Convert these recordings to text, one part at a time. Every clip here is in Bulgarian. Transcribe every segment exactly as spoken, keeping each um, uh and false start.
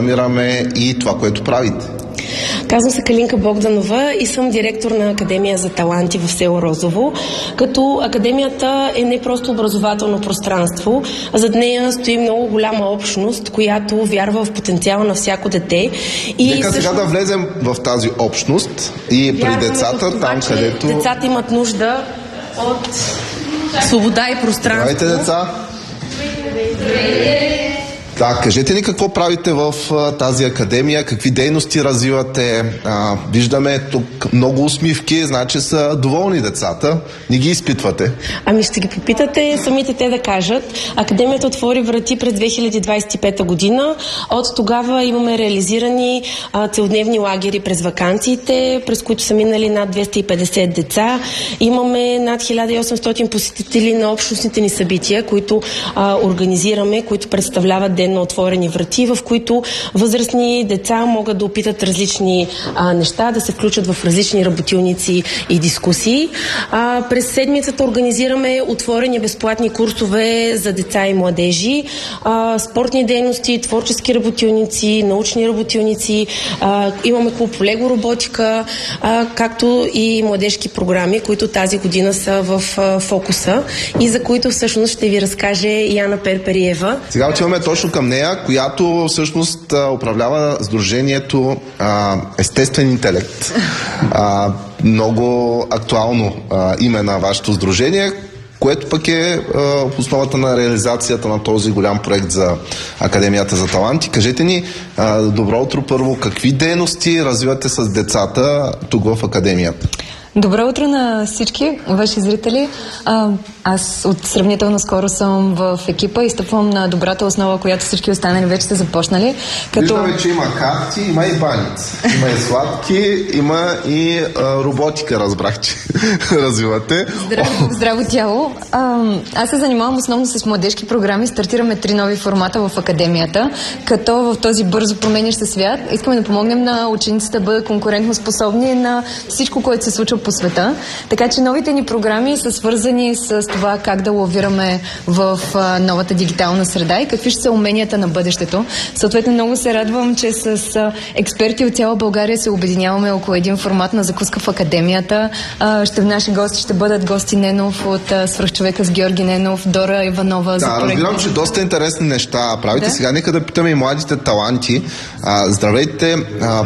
рекламираме и това, което правите. Казвам се Калинка Богданова и съм директор на Академия за таланти в село Розово, като Академията е не просто образователно пространство, а зад нея стои много голяма общност, която вярва в потенциала на всяко дете. И Нека всъщност, сега да влезем в тази общност и при децата, това, там където... Децата имат нужда от свобода и пространство. Здравейте, деца! Да, кажете ни какво правите в а, тази академия, какви дейности развивате. А, виждаме тук много усмивки, значи са доволни децата. Не ги изпитвате. Ами ще ги попитате самите те да кажат. Академията отвори врати през две хиляди двадесет и пета година. От тогава имаме реализирани а, целодневни лагери през ваканциите, през които са минали над двеста и петдесет деца. Имаме над хиляда и осемстотин посетители на общностните ни събития, които а, организираме, които представляват ден на отворени врати, в които възрастни деца могат да опитат различни а, неща, да се включат в различни работилници и дискусии. А, през седмицата организираме отворени безплатни курсове за деца и младежи, а, спортни дейности, творчески работилници, научни работилници, а, имаме клуб по лего роботика, а, както и младежки програми, които тази година са в а, фокуса и за които всъщност ще ви разкаже Яна Перпериева. Сега отиваме точно към нея, която всъщност управлява сдружението а, Естествен интелект. А, много актуално а, име на вашето сдружение, което пък е а, в основата на реализацията на този голям проект за Академията за таланти. Кажете ни, а, добро утро първо, какви дейности развивате с децата тук в Академията? Добро утро на всички ваши зрители. А, аз от сравнително скоро съм в екипа и стъпвам на добрата основа, която всички останали вече са започнали. Като... Виждаме, че има карти, има и баници, има и сладки, има и а, роботика, разбрах, че развивате. Здраво, здраво тяло. А, аз се занимавам основно с младежки програми. Стартираме три нови формата в Академията, като в този бързо променящ се свят искаме да помогнем на учениците да бъдат конкурентно способни на всичко, което се случва по света. Така че новите ни програми са свързани с това как да лавираме в а, новата дигитална среда и какви ще са уменията на бъдещето. Съответно, много се радвам, че с а, експерти от цяла България се обединяваме около един формат на закуска в Академията. А, ще в наши гости ще бъдат Гости Ненов от а, Свръхчовека с Георги Ненов, Дора Иванова. Да, за проект... разбирам, че доста интересни неща правите. Да? Сега нека да питаме и младите таланти. А, здравейте! А,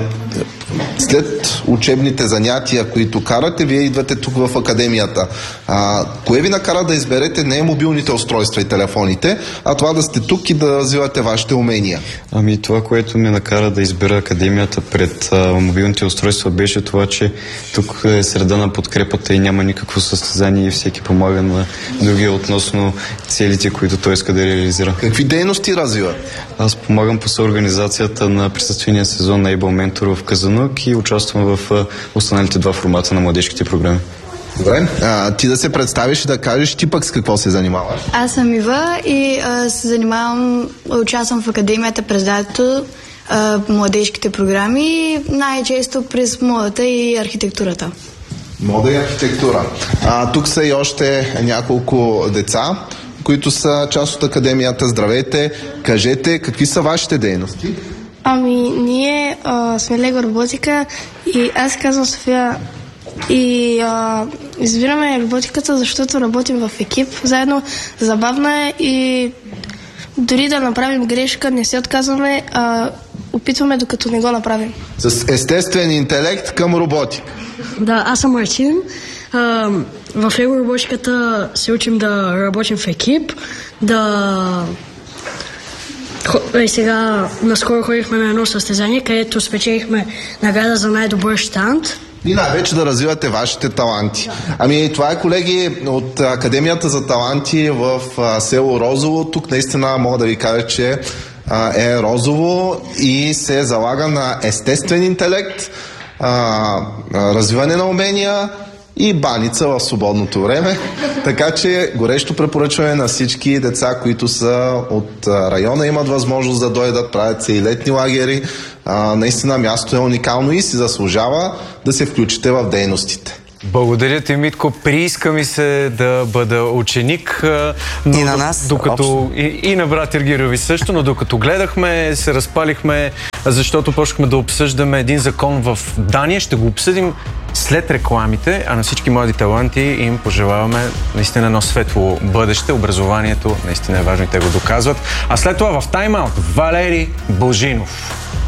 след учебните занятия, които карате, вие идвате тук в Академията. А, кое ви накара да изберете не мобилните устройства и телефоните, а това да сте тук и да развивате вашите умения? Ами това, което ме накара да избера Академията пред а, мобилните устройства, беше това, че тук е среда на подкрепата и няма никакво състезание и всеки помага на другия относно целите, които той иска да реализира. Какви дейности развиват? Аз помагам по съорганизацията на присъствения сезон на Able Mentor в Казанлък и участвам в а, останалите два формата на младежките програми. Добре. А, ти да се представиш и да кажеш ти пък с какво се занимаваш? Аз съм Ива и а, се занимавам, участвам в Академията през лятото, младежките програми, най-често през модата и архитектурата. Мода и архитектура. А, тук са и още няколко деца, които са част от Академията. Здравейте! Кажете, какви са вашите дейности? Ами, ние а, сме Лего роботика и аз казвам София и а, избираме роботиката, защото работим в екип. Заедно забавно е и дори да направим грешка, не се отказваме, а опитваме докато не го направим. С естествен интелект към роботика. Да, аз съм Мартин. А, в Лего роботиката се учим да работим в екип, да... И сега наскоро ходихме на едно състезание, където спечелихме награда за най-добър щанд. И най-вече да развивате вашите таланти. Ами това е, колеги, от Академията за таланти в а, село Розово. Тук наистина мога да ви кажа, че а, е розово и се залага на естествен интелект, а, а, развиване на умения и баница в свободното време. Така че горещо препоръчваме на всички деца, които са от района, имат възможност да дойдат, правят се и летни лагери. А, наистина място е уникално и си заслужава да се включите в дейностите. Благодаря ти, Митко. Прииска ми се да бъда ученик. Но и на нас. Докато, и, и на брат Ергирови също, но докато гледахме, се разпалихме, защото почнахме да обсъждаме един закон в Дания. Ще го обсъдим след рекламите, а на всички млади таланти им пожелаваме наистина едно светло бъдеще. Образованието наистина е важно и те го доказват. А след това в тайм-аут Валери Божинов.